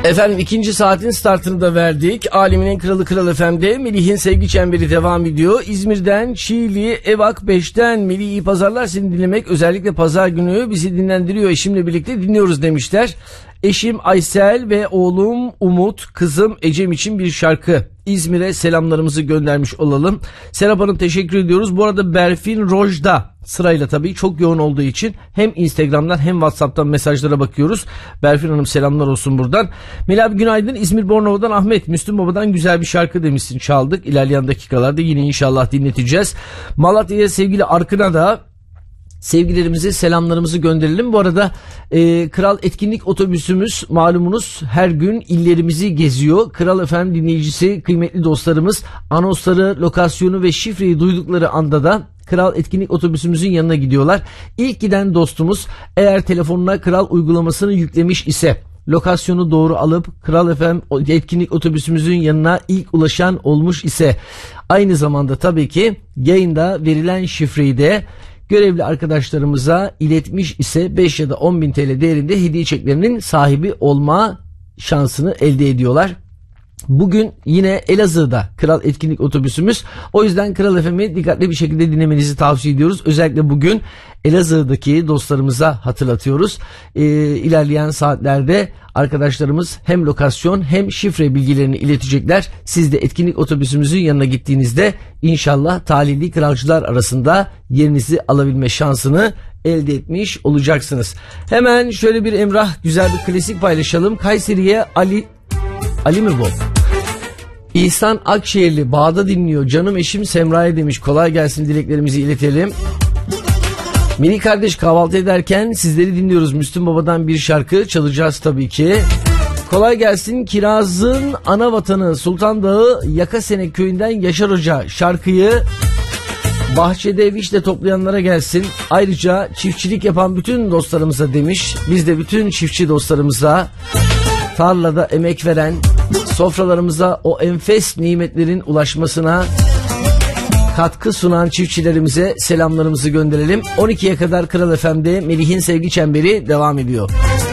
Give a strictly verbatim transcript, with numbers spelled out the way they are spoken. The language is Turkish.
Efendim ikinci saatin startını da verdik. Alemin en kralı Kral F M'de Melih'in sevgi çemberi devam ediyor. İzmir'den Çiğli Evak beşten Melih iyi pazarlar, seni dinlemek özellikle pazar günü bizi dinlendiriyor. Eşimle birlikte dinliyoruz demişler. Eşim Aysel ve oğlum Umut, kızım Ecem için bir şarkı. İzmir'e selamlarımızı göndermiş olalım. Serap Hanım teşekkür ediyoruz. Bu arada Berfin Rojda sırayla tabii çok yoğun olduğu için hem Instagram'dan hem WhatsApp'tan mesajlara bakıyoruz. Berfin Hanım selamlar olsun buradan. Melih abi günaydın. İzmir Bornova'dan Ahmet. Müslüm Baba'dan güzel bir şarkı demişsin, çaldık. İlerleyen dakikalarda yine inşallah dinleteceğiz. Malatya'ya sevgili Arkın'a da sevgilerimizi, selamlarımızı gönderelim. Bu arada e, Kral Etkinlik Otobüsümüz malumunuz her gün illerimizi geziyor. Kral F M dinleyicisi kıymetli dostlarımız anonsları, lokasyonu ve şifreyi duydukları anda da Kral Etkinlik Otobüsümüzün yanına gidiyorlar. İlk giden dostumuz eğer telefonuna Kral uygulamasını yüklemiş ise, lokasyonu doğru alıp Kral F M etkinlik otobüsümüzün yanına ilk ulaşan olmuş ise, aynı zamanda tabii ki yayında verilen şifreyi de görevli arkadaşlarımıza iletmiş ise beş ya da on bin T L değerinde hediye çeklerinin sahibi olma şansını elde ediyorlar. Bugün yine Elazığ'da Kral Etkinlik Otobüsümüz. O yüzden Kral F M'i dikkatli bir şekilde dinlemenizi tavsiye ediyoruz. Özellikle bugün Elazığ'daki dostlarımıza hatırlatıyoruz. Ee, ilerleyen saatlerde arkadaşlarımız hem lokasyon hem şifre bilgilerini iletecekler. Siz de etkinlik otobüsümüzün yanına gittiğinizde inşallah talihli kralcılar arasında yerinizi alabilme şansını elde etmiş olacaksınız. Hemen şöyle bir Emrah güzel bir klasik paylaşalım. Kayseri'ye Ali Ali mi bu? İhsan Akşehirli Bağda dinliyor. Canım eşim Semra'ya demiş. Kolay gelsin, dileklerimizi iletelim. Mini kardeş kahvaltı ederken sizleri dinliyoruz. Müslüm Baba'dan bir şarkı çalacağız tabii ki. Kolay gelsin. Kiraz'ın ana vatanı Sultan Dağı Yakasene köyünden Yaşar Hoca şarkıyı bahçede vişne toplayanlara gelsin. Ayrıca çiftçilik yapan bütün dostlarımıza demiş. Biz de bütün çiftçi dostlarımıza, tarlada emek veren, sofralarımıza o enfes nimetlerin ulaşmasına katkı sunan çiftçilerimize selamlarımızı gönderelim. on ikiye kadar Kral F M'de Melih'in sevgi çemberi devam ediyor.